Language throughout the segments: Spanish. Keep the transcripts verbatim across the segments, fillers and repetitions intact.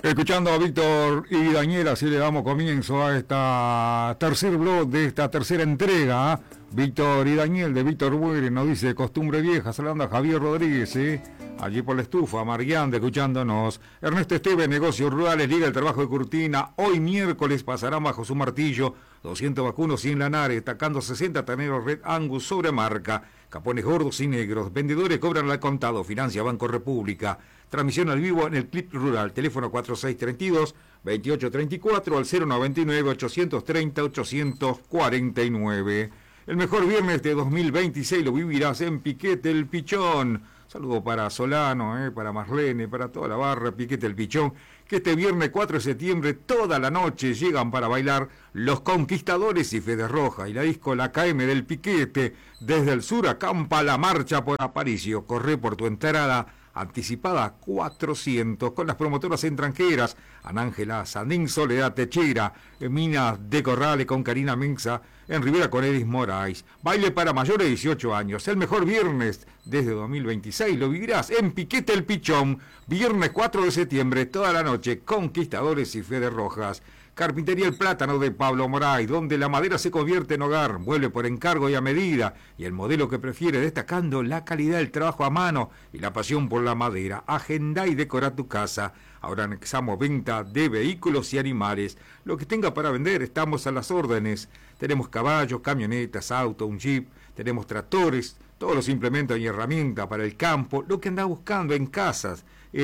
Escuchando a Víctor y Daniel, así le damos comienzo a esta tercer blog de esta tercera entrega. ¿eh? Víctor y Daniel de Víctor Buere nos dice costumbre vieja, saludando a Javier Rodríguez, ¿eh? allí por la estufa, Mariande escuchándonos. Ernesto Esteve, Negocios Rurales, Liga del Trabajo de Curtina. Hoy miércoles pasarán bajo su martillo doscientos vacunos sin lanar, destacando sesenta terneros Red Angus sobre marca. Capones gordos y negros, vendedores cobran al contado, financia Banco República. Transmisión al vivo en el Clip Rural, teléfono cuatro seis tres dos, dos ocho tres cuatro al cero noventa y nueve, ochocientos treinta, ochocientos cuarenta y nueve. El mejor viernes de dos mil veintiséis lo vivirás en Piquete El Pichón. Saludo para Solano, eh, para Marlene, para toda la barra Piquete El Pichón, que este viernes cuatro de septiembre, toda la noche, llegan para bailar Los Conquistadores y Fede Roja, y la disco La K M del Piquete. Desde el sur acampa la marcha por Aparicio. Corre por tu entrada anticipada cuatrocientos, con las promotoras extranjeras, Anángela Sandín, Soledad Techera, Minas de Corrales con Karina Mensa, en Rivera con Edis Moraes. Baile para mayores de dieciocho años. El mejor viernes desde dos mil veintiséis lo vivirás en Piquete El Pichón. Viernes cuatro de septiembre, toda la noche, Conquistadores y Fede Rojas. Carpintería El Plátano de Pablo Moray, donde la madera se convierte en hogar, mueble por encargo y a medida, y el modelo que prefiere, destacando la calidad del trabajo a mano y la pasión por la madera. Agenda y decora tu casa. Ahora anexamos venta de vehículos y animales. Lo que tenga para vender, estamos a las órdenes. Tenemos caballos, camionetas, autos, un jeep, tenemos tractores, todos los implementos y herramientas para el campo, lo que anda buscando en casas.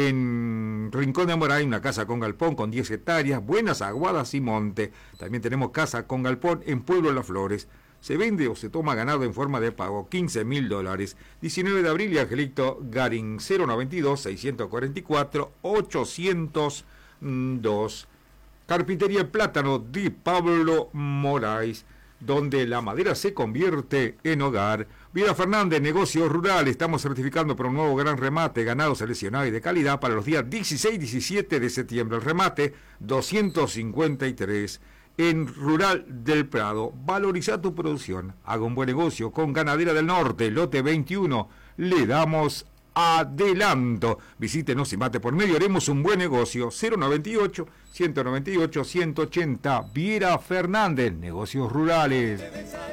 En Rincón de Moray, una casa con galpón con diez hectáreas, buenas aguadas y monte. También tenemos casa con galpón en Pueblo de las Flores. Se vende o se toma ganado en forma de pago, quince mil dólares. diecinueve de abril y Angelito Garín, cero noventa y dos, seiscientos cuarenta y cuatro, ochocientos dos. Carpintería El Plátano de Pablo Moraes, donde la madera se convierte en hogar. Vida Fernández, Negocios Rurales, estamos certificando por un nuevo gran remate, ganado seleccionado y de calidad para los días dieciséis y diecisiete de septiembre. El remate, doscientos cincuenta y tres. En Rural del Prado, valoriza tu producción, haga un buen negocio con Ganadera del Norte, lote veintiuno, le damos adelanto. Visítenos y mate por medio, haremos un buen negocio. Cero noventa y ocho, ciento noventa y ocho, ciento ochenta. Viera Fernández, Negocios Rurales.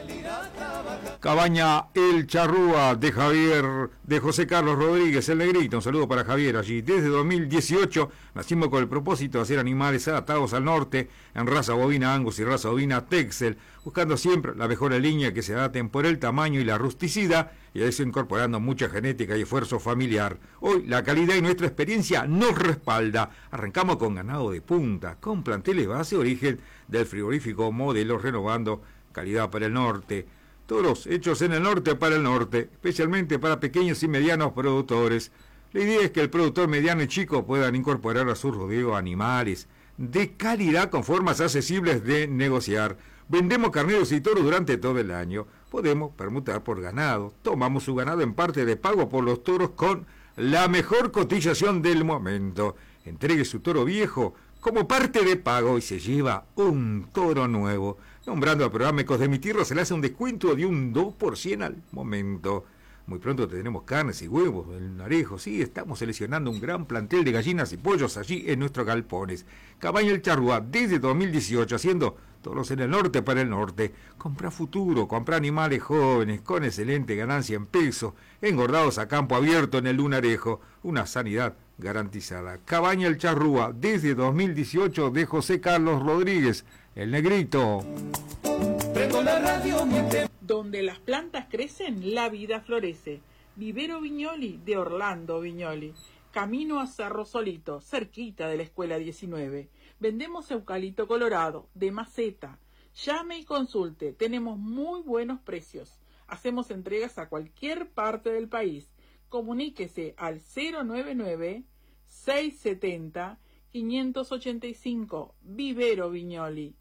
Cabaña El Charrúa de Javier, de José Carlos Rodríguez, el Negrito. Un saludo para Javier allí. Desde dos mil dieciocho nacimos con el propósito de hacer animales adaptados al norte en raza bovina Angus y raza bovina Texel, buscando siempre la mejor línea que se adapten por el tamaño y la rusticidad, y a eso incorporando mucha genética y esfuerzo familiar. Hoy la calidad y nuestra experiencia nos respalda. Arrancamos con ganado de punta, con planteles base origen del frigorífico Modelo, renovando calidad para el norte. Todos hechos en el norte para el norte, especialmente para pequeños y medianos productores. La idea es que el productor mediano y chico puedan incorporar a su rodeo animales de calidad con formas accesibles de negociar. Vendemos carneros y toros durante todo el año. Podemos permutar por ganado. Tomamos su ganado en parte de pago por los toros con la mejor cotización del momento. Entregue su toro viejo como parte de pago y se lleva un toro nuevo. Nombrando al programa Ecos de mi Tierra se le hace un descuento de un dos por ciento al momento. Muy pronto tendremos carnes y huevos, el narejo. Sí, estamos seleccionando un gran plantel de gallinas y pollos allí en nuestros galpones. Cabaña El Charrúa, desde dos mil dieciocho, haciendo todos en el norte para el norte. Compra futuro, compra animales jóvenes, con excelente ganancia en peso, engordados a campo abierto en el lunarejo. Una sanidad garantizada. Cabaña El Charrúa, desde dos mil dieciocho, de José Carlos Rodríguez, el Negrito. Prendo la radio, donde las plantas crecen, la vida florece. Vivero Viñoli de Orlando Viñoli. Camino a Cerro Solito, cerquita de la Escuela diecinueve. Vendemos eucalipto colorado, de maceta. Llame y consulte, tenemos muy buenos precios. Hacemos entregas a cualquier parte del país. Comuníquese al cero noventa y nueve, seiscientos setenta, quinientos ochenta y cinco. Vivero Viñoli.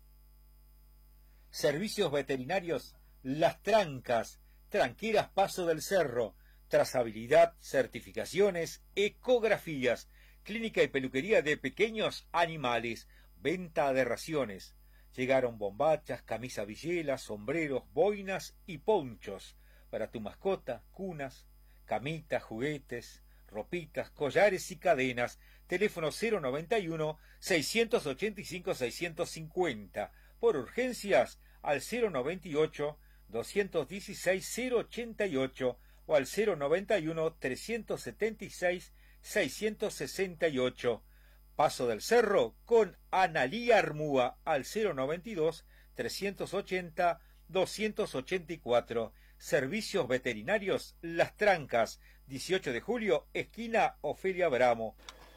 Servicios veterinarios Las Trancas, Tranqueras Paso del Cerro, trazabilidad, certificaciones, ecografías, clínica y peluquería de pequeños animales, venta de raciones. Llegaron bombachas, camisa villelas, sombreros, boinas y ponchos para tu mascota, cunas, camitas, juguetes, ropitas, collares y cadenas. teléfono cero noventa y uno, seiscientos ochenta y cinco, seiscientos cincuenta. Por urgencias, al cero noventa y ocho, doscientos dieciséis, cero ochenta y ocho o al cero noventa y uno, trescientos setenta y seis, seiscientos sesenta y ocho. Paso del Cerro con Analía Armúa al cero noventa y dos, trescientos ochenta, doscientos ochenta y cuatro. Servicios Veterinarios Las Trancas, dieciocho de julio, esquina Ofelia Bramo.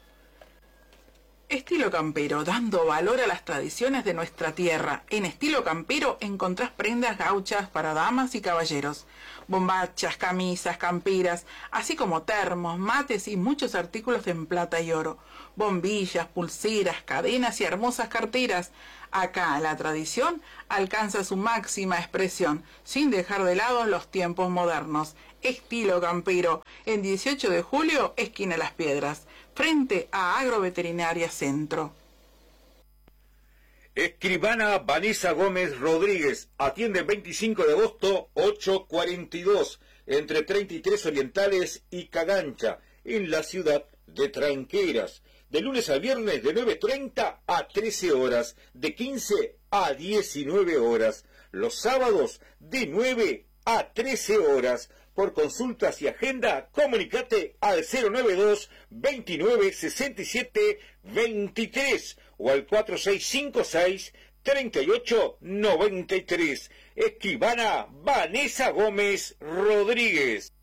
Estilo Campero, dando valor a las tradiciones de nuestra tierra. En Estilo Campero encontrás prendas gauchas para damas y caballeros, bombachas, camisas, camperas, así como termos, mates y muchos artículos en plata y oro, bombillas, pulseras, cadenas y hermosas carteras. Acá la tradición alcanza su máxima expresión, sin dejar de lado los tiempos modernos. Estilo Campero, en dieciocho de julio, esquina Las Piedras, frente a Agroveterinaria Centro. Escribana Vanessa Gómez Rodríguez, atiende el veinticinco de agosto, ocho cuarenta y dos, entre treinta y tres Orientales y Cagancha, en la ciudad de Tranqueras. De lunes a viernes de nueve treinta a trece horas, de quince a diecinueve horas. Los sábados de nueve a trece horas. Por consultas y agenda, comunicate al cero noventa y dos, veintinueve, sesenta y siete, veintitrés o al cuatro seis cinco seis, treinta y ocho, noventa y tres. Escribana Vanessa Gómez Rodríguez.